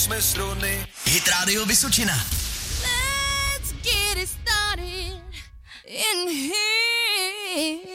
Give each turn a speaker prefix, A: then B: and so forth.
A: jsme struny.
B: Hit Radio Vysočina.
C: Let's get it started in here.